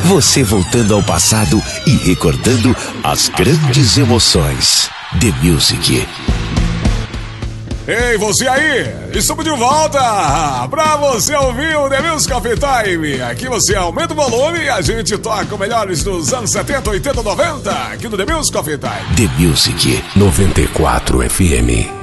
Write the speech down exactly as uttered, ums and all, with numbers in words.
Você voltando ao passado e recordando as grandes emoções. The Music. Ei, você aí! Estamos de volta pra você ouvir o The Music Coffee Time. Aqui você aumenta o volume e a gente toca o melhores dos anos setenta, oitenta, noventa aqui no The Music Coffee Time. The Music noventa e quatro F M.